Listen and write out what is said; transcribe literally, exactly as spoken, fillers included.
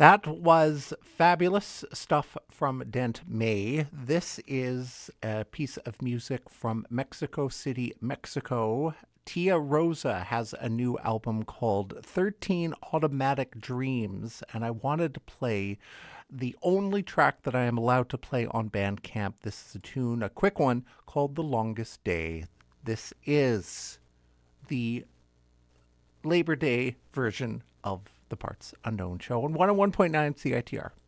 That was fabulous stuff from Dent May. This is a piece of music from Mexico City, Mexico. Tia Rosa has a new album called thirteen Automatic Dreams, and I wanted to play the only track that I am allowed to play on Bandcamp. This is a tune, a quick one, called The Longest Day. This is the Labor Day version of the Parts Unknown show on one oh one point nine C I T R.